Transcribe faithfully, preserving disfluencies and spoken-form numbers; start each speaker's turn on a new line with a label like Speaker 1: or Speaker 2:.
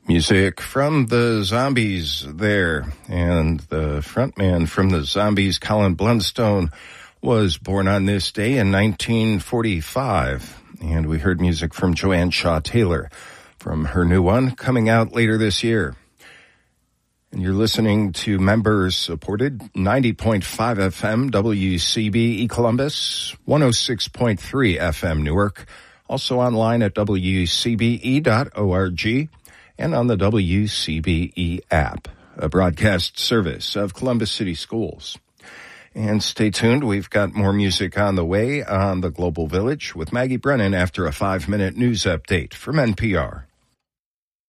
Speaker 1: Music from the Zombies there, and the frontman from the Zombies, Colin Blunstone, was born on this day in nineteen forty-five, and we heard music from Joanne Shaw Taylor from her new one coming out later this year. And you're listening to members-supported ninety point five F M W C B E Columbus, one oh six point three F M Newark, also online at W C B E dot org. And on the W C B E app, a broadcast service of Columbus City Schools. And stay tuned, we've got more music on the way on the Global Village with Maggie Brennan after a five-minute news update from N P R.